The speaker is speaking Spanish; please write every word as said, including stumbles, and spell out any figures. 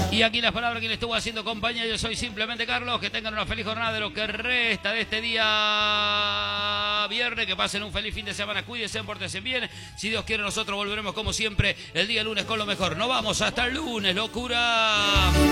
Y aquí las palabras que le estuvo haciendo compañía. Yo soy simplemente Carlos. Que tengan una feliz jornada de lo que resta de este día viernes. Que pasen un feliz fin de semana. Cuídense, pórtense bien. Si Dios quiere, nosotros volveremos como siempre el día lunes con lo mejor. Nos vamos hasta el lunes, locura.